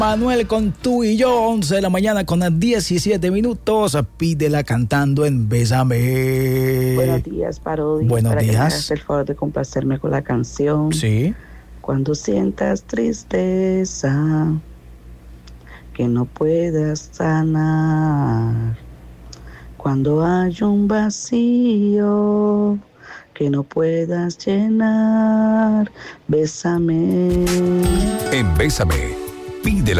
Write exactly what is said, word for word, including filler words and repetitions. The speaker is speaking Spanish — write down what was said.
Manuel con tú y yo, once de la mañana con diecisiete minutos. Pídela cantando en Bésame. Buenos días, Parodi. Buenos para días. Que me hagas el favor de complacerme con la canción. Sí. Cuando sientas tristeza que no puedas sanar, cuando hay un vacío que no puedas llenar, bésame. En Bésame, pide la